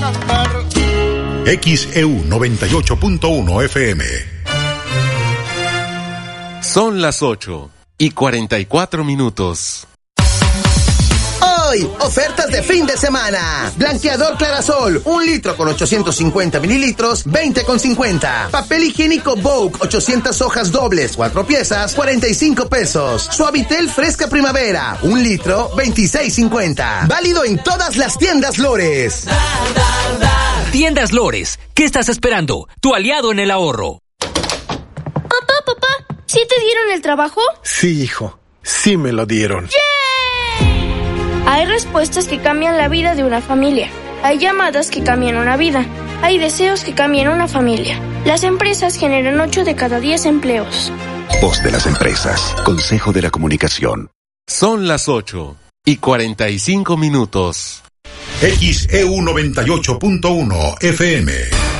cantar. XEU 98.1 FM. Son las 8:44. Hoy, ofertas de fin de semana. Blanqueador Clarasol, 1 litro con 850 mililitros, 20,50. Papel higiénico Vogue, 800 hojas dobles, 4 piezas, 45 pesos. Suavitel Fresca Primavera, 1 litro, 26,50. Válido en todas las tiendas Lores. Tiendas Lores, ¿qué estás esperando? Tu aliado en el ahorro. Papá, ¿sí te dieron el trabajo? Sí, hijo, sí me lo dieron. ¡Yeah! Hay respuestas que cambian la vida de una familia. Hay llamadas que cambian una vida. Hay deseos que cambian una familia. Las empresas generan 8 de cada 10 empleos. Voz de las empresas. Consejo de la Comunicación. Son las 8:45. XEU 98.1 FM.